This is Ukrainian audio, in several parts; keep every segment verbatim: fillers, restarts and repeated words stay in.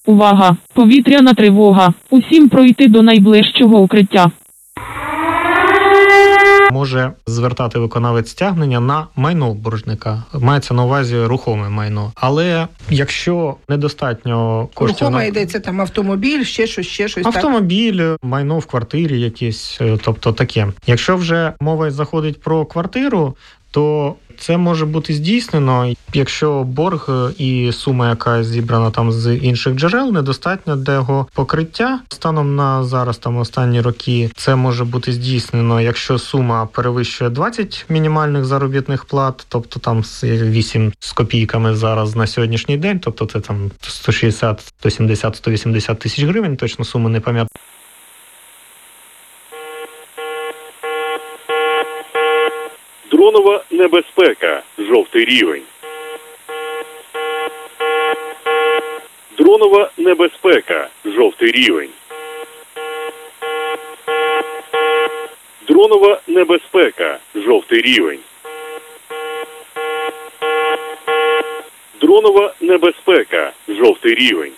Увага! Повітряна тривога! Усім пройти до найближчого укриття. Може звертати виконавець стягнення на майно боржника. Мається на увазі рухоме майно. Але якщо недостатньо коштів... Рухоме на... йдеться там автомобіль, ще щось, ще щось. Автомобіль, так? Майно в квартирі якесь, тобто таке. Якщо вже мова заходить про квартиру, то це може бути здійснено, якщо борг і сума, яка зібрана там з інших джерел, недостатньо для його покриття. Станом на зараз, там останні роки, це може бути здійснено, якщо сума перевищує двадцять мінімальних заробітних плат, тобто там вісім з копійками зараз на сьогоднішній день, тобто це там сто шістдесят, сто сімдесят, сто вісімдесят тисяч гривень, точно суму не пам'ятаю. Дронова небезпека. Жовтий рівень. Дронова небезпека. Жовтий рівень. Дронова небезпека. Жовтий рівень. Дронова небезпека. Жовтий рівень.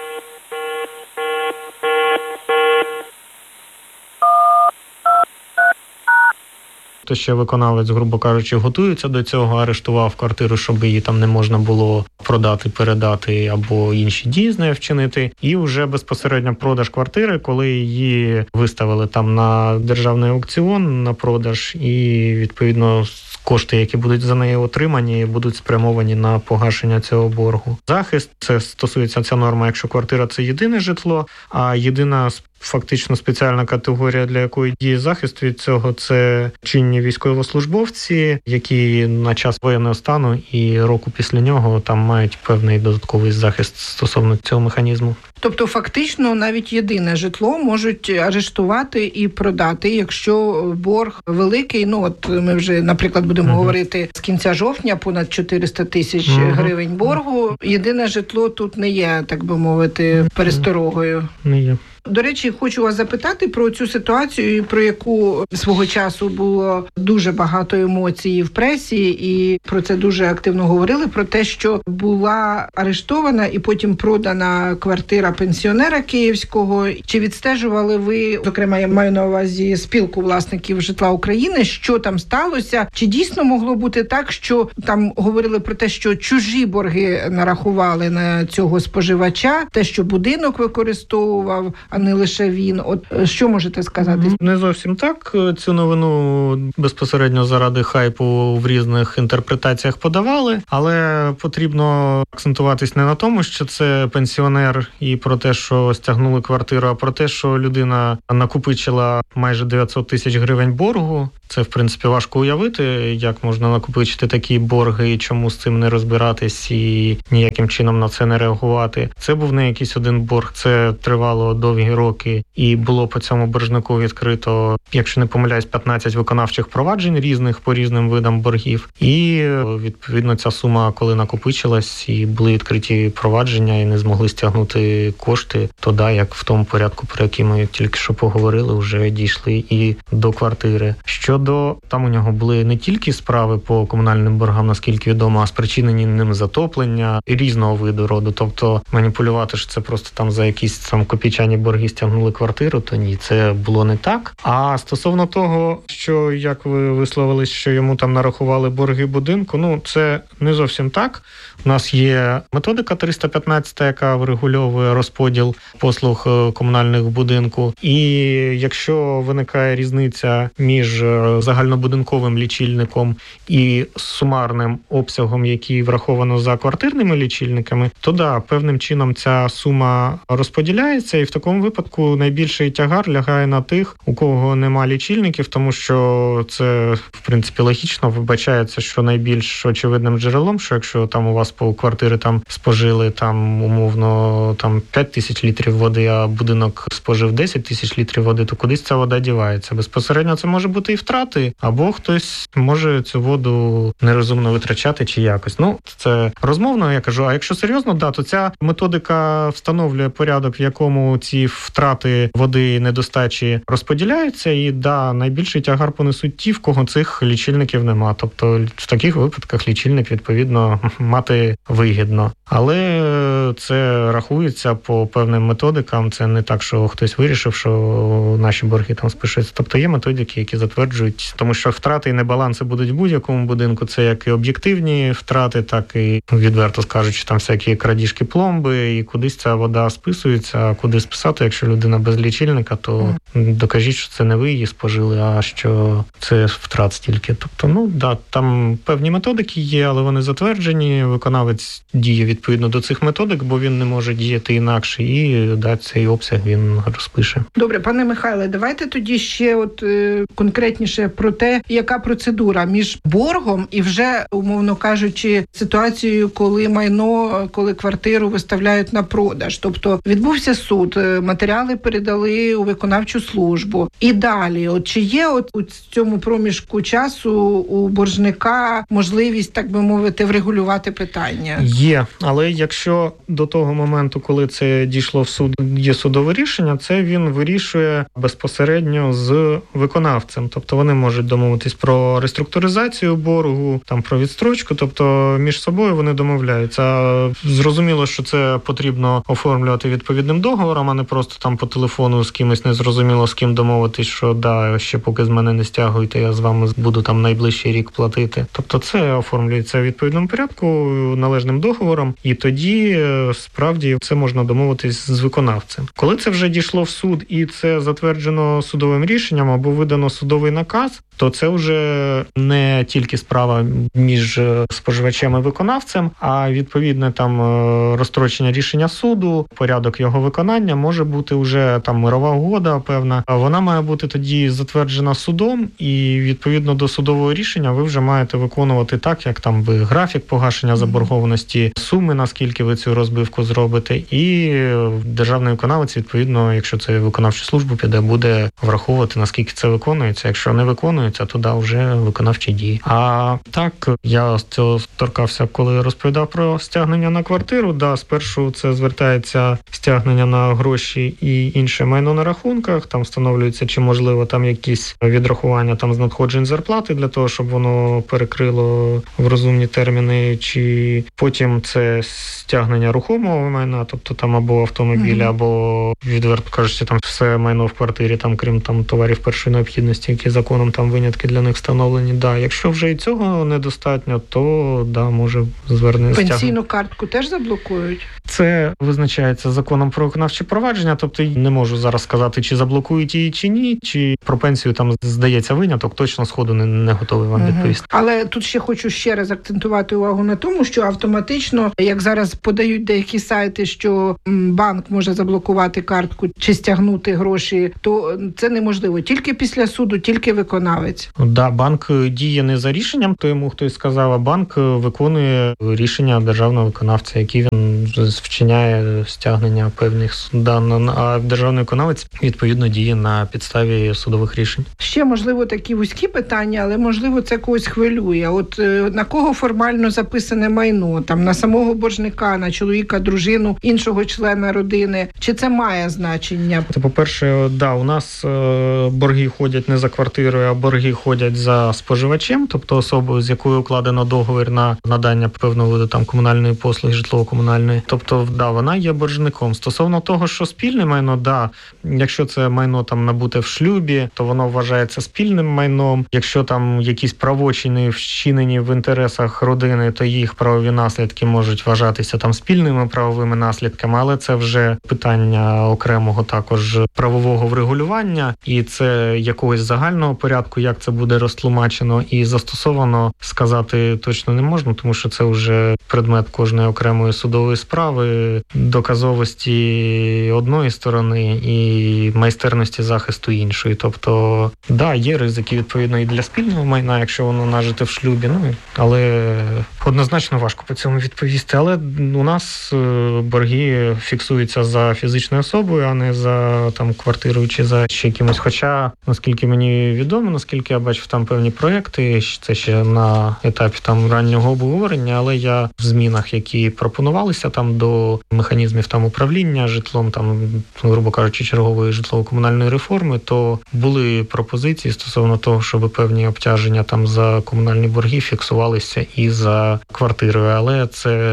То ще виконавець, грубо кажучи, готується до цього, арештував квартиру, щоб її там не можна було продати, передати або інші дії з нею вчинити. І вже безпосередньо продаж квартири, коли її виставили там на державний аукціон на продаж, і відповідно кошти, які будуть за неї отримані, будуть спрямовані на погашення цього боргу. Захист, це стосується ця норма, якщо квартира – це єдине житло, а єдина фактично спеціальна категорія, для якої діє захист від цього, це чинні військовослужбовці, які на час воєнного стану і року після нього там мають певний додатковий захист стосовно цього механізму. Тобто фактично навіть єдине житло можуть арештувати і продати, якщо борг великий. Ну от ми вже, наприклад, будемо uh-huh. говорити з кінця жовтня понад чотириста тисяч uh-huh. гривень боргу. Єдине житло тут не є, так би мовити, пересторогою. Не є. До речі, хочу вас запитати про цю ситуацію, про яку свого часу було дуже багато емоцій в пресі, і про це дуже активно говорили, про те, що була арештована і потім продана квартира пенсіонера київського. Чи відстежували ви, зокрема, я маю на увазі спілку власників житла України, що там сталося? Чи дійсно могло бути так, що там говорили про те, що чужі борги нарахували на цього споживача, те, що будинок використовував, а не лише він. От що можете сказати? Не зовсім так. Цю новину безпосередньо заради хайпу в різних інтерпретаціях подавали, але потрібно акцентуватись не на тому, що це пенсіонер і про те, що стягнули квартиру, а про те, що людина накопичила майже дев'ятсот тисяч гривень боргу. Це, в принципі, важко уявити, як можна накопичити такі борги і чому з цим не розбиратись і ніяким чином на це не реагувати. Це був не якийсь один борг, це тривало довгі роки і було по цьому боржнику відкрито, якщо не помиляюсь, п'ятнадцять виконавчих проваджень різних по різним видам боргів. І, відповідно, ця сума, коли накопичилась і були відкриті провадження і не змогли стягнути кошти, то да, як в тому порядку, про який ми тільки що поговорили, вже дійшли і до квартири. Щодо, там у нього були не тільки справи по комунальним боргам, наскільки відомо, а спричинені ним затоплення і різного виду роду. Тобто маніпулювати, що це просто там за якісь там копійчані борги стягнули квартиру, то ні, це було не так. А стосовно того, що, як ви висловились, що йому там нарахували борги будинку, ну, це не зовсім так. У нас є методика триста п'ятнадцять, яка врегульовує розподіл послуг комунальних в будинку. І якщо виникає різниця між загальнобудинковим лічильником і сумарним обсягом, який враховано за квартирними лічильниками, то да, певним чином ця сума розподіляється, і в такому випадку найбільший тягар лягає на тих, у кого нема лічильників, тому що це, в принципі, логічно вбачається, що найбільш очевидним джерелом, що якщо там у вас по квартири там спожили там умовно там п'ять тисяч літрів води, а будинок спожив десять тисяч літрів води, то кудись ця вода дівається. Безпосередньо це може бути і втрати, або хтось може цю воду нерозумно витрачати чи якось. Ну, це розмовно, я кажу. А якщо серйозно, да, то ця методика встановлює порядок, в якому ці ці втрати води і недостачі розподіляються, і да, найбільший тягар понесуть ті, в кого цих лічильників нема. Тобто в таких випадках лічильник, відповідно, мати вигідно. Але це рахується по певним методикам. Це не так, що хтось вирішив, що наші борги там спишуться. Тобто є методики, які затверджують, тому що втрати і небаланси будуть в будь-якому будинку. Це як і об'єктивні втрати, так і, відверто скажучи, там всякі крадіжки пломби, і кудись ця вода списується, а куди списати, якщо людина без лічильника, то докажіть, що це не ви її спожили, а що це втрат стільки. Тобто, ну, да, там певні методики є, але вони затверджені, виконавець діє відповідно до цих методик, бо він не може діяти інакше, і да, цей обсяг він розпише. Добре, пане Михайле, давайте тоді ще от е, конкретніше про те, яка процедура між боргом і вже, умовно кажучи, ситуацією, коли майно, коли квартиру виставляють на продаж. Тобто відбувся суд, матеріали передали у виконавчу службу. І далі, от чи є от у цьому проміжку часу у боржника можливість, так би мовити, врегулювати питання? Є, але якщо до того моменту, коли це дійшло в суд, є судове рішення, це він вирішує безпосередньо з виконавцем. Тобто вони можуть домовитись про реструктуризацію боргу, там про відстрочку, тобто між собою вони домовляються. Зрозуміло, що це потрібно оформлювати відповідним договором, а не просто там по телефону з кимось незрозуміло з ким домовитись, що да, ще поки з мене не стягуєте, я з вами буду там найближчий рік платити. Тобто це оформлюється в відповідному порядку, належним договором, і тоді справді це можна домовитись з виконавцем. Коли це вже дійшло в суд і це затверджено судовим рішенням або видано судовий наказ, то це вже не тільки справа між споживачем і виконавцем, а відповідне там розстрочення рішення суду, порядок його виконання може бути вже там мирова угода певна. Вона має бути тоді затверджена судом, і відповідно до судового рішення ви вже маєте виконувати так, як там ви графік погашення заборгованості, суми, наскільки ви цю розбивку зробите, і державний виконавець, відповідно, якщо це виконавчу службу піде, буде враховувати, наскільки це виконується. Якщо не виконується, то да, вже виконавчі дії. А так, я з цього торкався, коли розповідав про стягнення на квартиру. Да, спершу це звертається стягнення на гроші і інше майно на рахунках. Там встановлюється, чи можливо там якісь відрахування там з надходжень зарплати для того, щоб воно перекрило в розумні терміни, чи потім це стягнення рухомого майна, тобто там або автомобілі, mm-hmm. або, відверто кажучи, там все майно в квартирі, там крім там товарів першої необхідності, які законом там винятки для них встановлені. Да, якщо вже і цього недостатньо, то да, може звернення стягнення. Пенсійну картку теж заблокують? Це визначається законом про виконавче провадження, тобто не можу зараз сказати, чи заблокують її, чи ні, чи про пенсію там здається виняток, точно сходу не, не готовий вам відповісти. Угу. Але тут ще хочу ще раз акцентувати увагу на тому, що автоматично, як зараз подають деякі сайти, що банк може заблокувати картку чи стягнути гроші, то це неможливо. Тільки після суду, тільки виконавець. Да, банк діє не за рішенням, то йому хтось сказав, а банк виконує рішення державного виконавця, які він вчиняє стягнення певних даних, а державний виконавець відповідно діє на підставі судових рішень. Ще, можливо, такі вузькі питання, але, можливо, це когось хвилює. От на кого формально записане майно? Там на самого боржника, на чоловіка, дружину, іншого члена родини? Чи це має значення? Це, по-перше, да, у нас е, борги ходять не за квартирою, а борги ходять за споживачем, тобто особою, з якою укладено договір на надання певного виду там комунальної послуги, житлово-комунальної. Тобто, да, вона є боржником. Стосовно того, що спільне майно, да, якщо це майно там набуте в шлюбі, то воно вважається спільним майном. Якщо там якісь правочини вчинені в інтересах родини, то їх правові наслідки можуть вважатися там спільними правовими наслідками, але це вже питання окремого також правового врегулювання, і це якогось загального порядку, як це буде розтлумачено і застосовано, сказати точно не можна, тому що це вже предмет кожної окремої судової справи, доказовості одної сторони і майстерності захисту іншої. Тобто, да, є ризики, відповідно, і для спільного майна, якщо воно нажите в шлюбі, ну, але однозначно важко по цьому відповісти. Але у нас борги фіксуються за фізичною особою, а не за там квартирою чи за ще якимось. Хоча, наскільки мені відомо, наскільки я бачив там певні проекти, це ще на етапі там раннього обговорення, але я в змінах, які пропонувалися там до механізмів там управління житлом, там там, грубо кажучи, чергової житлово-комунальної реформи, то були пропозиції стосовно того, щоб певні обтяження там за комунальні борги фіксувалися і за квартири, але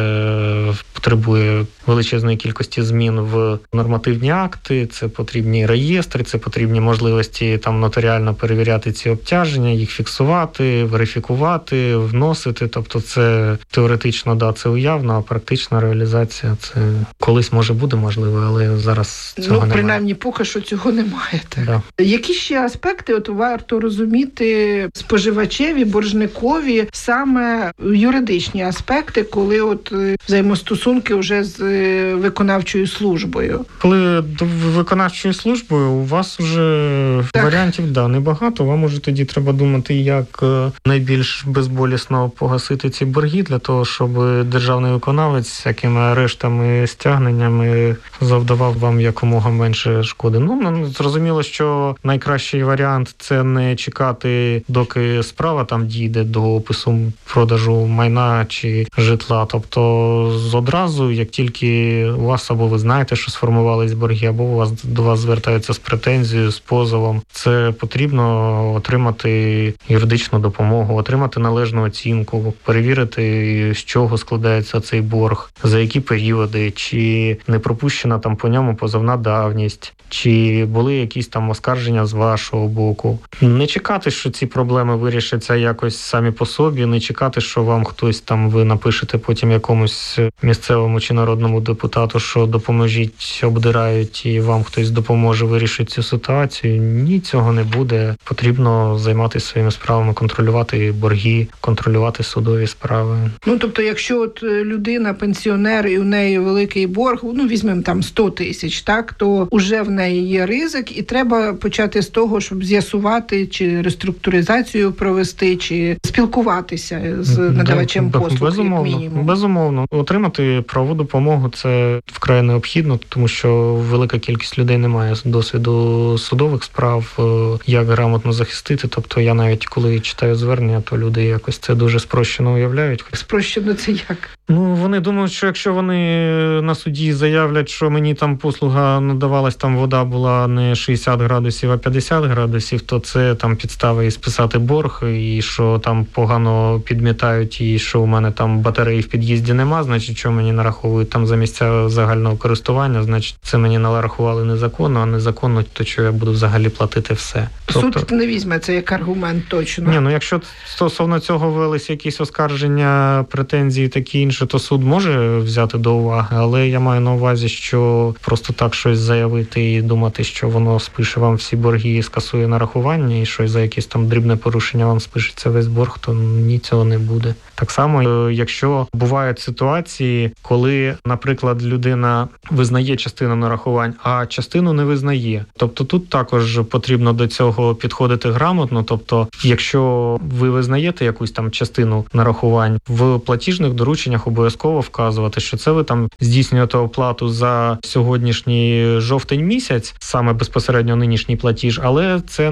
це потребує величезної кількості змін в нормативні акти, це потрібні реєстри, це потрібні можливості там нотаріально перевіряти ці обтяження, їх фіксувати, верифікувати, вносити. Тобто це теоретично, да, це уявно, а практична реалізація це колись може буде можливо, але зараз цього ну, немає. Принаймні, поки що цього немає. Так. Да. Які ще аспекти от варто розуміти споживачеві, боржникові, саме юридичні аспекти, коли от взаємостосунки вже з виконавчою службою? Коли до виконавчої служби у вас вже так. варіантів да, небагато, вам уже тоді треба думати, як найбільш безболісно погасити ці борги, для того, щоб державний виконавець всякими арештами, стягненнями завдавав вам якомога менше шкоди. Ну, зрозуміло, що найкращий варіант – це не чекати, доки справа там дійде до опису продажу майна чи житла. Тобто одразу, як тільки у вас або ви знаєте, що сформувались борги, або у вас до вас звертаються з претензією, з позовом, це потрібно отримати юридичну допомогу, отримати належну оцінку, перевірити, з чого складається цей борг, за які періоди, чи не пропущена там по ньому позовна давність, чи були якісь там оскарження з вашого боку. Не чекати, що ці проблеми вирішаться якось самі по собі, не чекати, що вам хтось там, ви напишете потім якомусь місцевому чи народному депутату, що допоможіть, обдирають, і вам хтось допоможе вирішити цю ситуацію. Ні, цього не буде. Потрібно займатися своїми справами, контролювати борги, контролювати судові справи. Ну, тобто, якщо от людина пенсіонер і у неї великий борг, ну, візьмемо там сто тисяч, так, то уже в неї є ризик, і треба почати з того, щоб з'ясувати, чи реструктуризацію провести, чи спілкуватися з надавачем послуг, безумовно, як мінімум. Безумовно. Отримати правову допомогу – це вкрай необхідно, тому що велика кількість людей не має досвіду судових справ, як грамотно захистити. Тобто я навіть коли читаю звернення, то люди якось це дуже спрощено уявляють. Спрощено це як? Ну, вони думають, що якщо вони на суді заявлять, що мені там послуга надавалась, там вода була не шістдесят градусів, а п'ятдесят градусів, то це там підстави і списати борг, і що там погано підмітають, і що у мене там батареї в під'їзді нема, значить, що мені нараховують там за місця загального користування, значить, це мені нарахували незаконно, а незаконно, то що я буду взагалі платити все. Суд тобто... не візьме це як аргумент точно. Ні, ну якщо стосовно цього велися якісь оскарження, претензії такі інше, то суд може взяти до уваги, але я маю на увазі, що просто так щось заявити і думати, що воно спише вам всі борги і скасує нарахування, і щось за якесь там дрібне порушення вам спишеться весь борг, то ні, цього не буде. Так само, якщо бувають ситуації, коли, наприклад, людина визнає частину нарахувань, а частину не визнає. Тобто тут також потрібно до цього підходити грамотно. Тобто, якщо ви визнаєте якусь там частину нарахувань, в платіжних дорученнях обов'язково вказувати, що це ви там здійснюєте оплату за сьогоднішній жовтень місяць, саме безпосередньо нинішній платіж, але це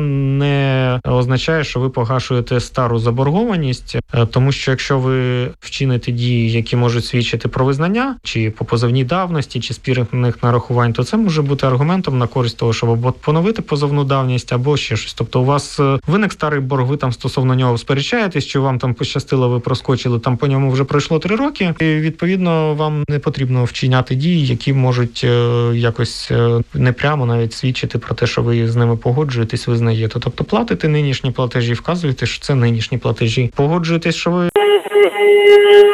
не означає, що ви погашуєте стару заборгованість, тому що якщо ви вчините дії, які можуть свідчити про визнання, чи по позовній давності, чи спірних нарахувань, то це може бути аргументом на користь того, щоб або поновити позовну давність, або ще щось. Тобто у вас виник старий борг, ви там стосовно нього сперечаєтесь, чи вам там пощастило, ви проскочили, там по ньому вже пройшло три роки, і відповідно вам не потрібно вчиняти дії, які можуть якось непрямо навіть свідчити про те, що ви з ними погоджуєтесь, визнаєте. Тобто платите нинішні платежі, вказуєте, що це нинішні платежі. Погоджуєтесь, що ви